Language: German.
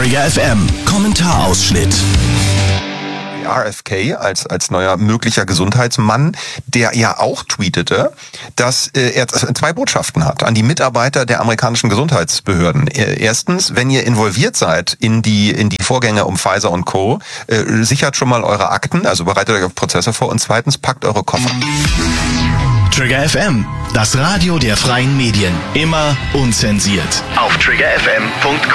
Trigger FM Kommentarausschnitt. RFK als neuer möglicher Gesundheitsmann, der ja auch tweetete, dass er zwei Botschaften hat an die Mitarbeiter der amerikanischen Gesundheitsbehörden. Erstens, wenn ihr involviert seid in die Vorgänge um Pfizer und Co., sichert schon mal eure Akten, also bereitet euch auf Prozesse vor, und zweitens, packt eure Koffer. Trigger FM, das Radio der freien Medien. Immer unzensiert. Auf triggerfm.com.